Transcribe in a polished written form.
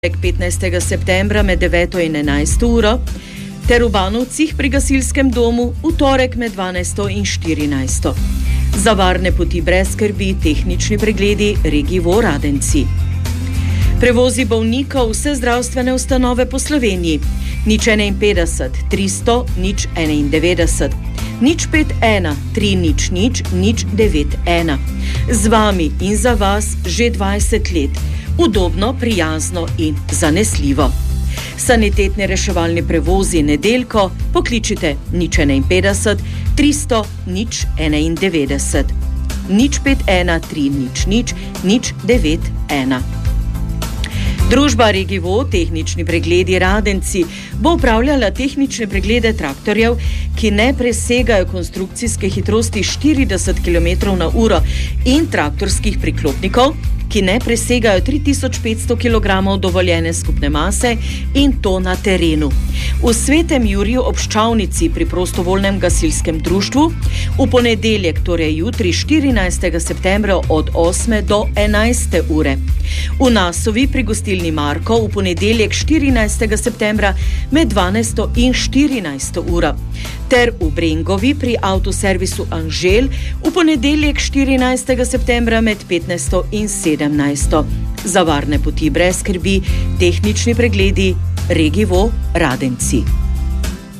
15. septembra med 9 in 11 uro, ter v Banovcih pri gasilskem domu v torek med 12 in 14. Za varne poti brez skrbi tehnični pregledi Regivo Radenci. Prevozi bolnikov vse zdravstvene ustanove po Sloveniji. 051 300 091 051 300 091. Z vami in za vas že 20 let. Udobno, prijazno in zanesljivo. Sanitetni reševalni prevozi Nedeljko pokličite 051 300 091 051 300 091. Družba Regivo, tehnični pregledi Radenci, bo upravljala tehnične preglede traktorjev, ki ne presegajo konstrukcijske hitrosti 40 km/h in traktorskih priklopnikov, ki ne presegajo 3500 kg dovoljene skupne mase in to na terenu. V Svetem Juriju ob Ščavnici pri prostovoljnem gasilskem društvu v ponedeljek, torej jutri 14. septembra od 8. do 11. ure. V Nasovi pri gostilni Marko v ponedeljek 14. septembra med 12. in 14. uro. Ter v Brengovi pri avtoservisu Anžel v ponedeljek 14. septembra med 15. in 17. Za varne poti brez skrbi tehnični pregledi Regivo Radenci.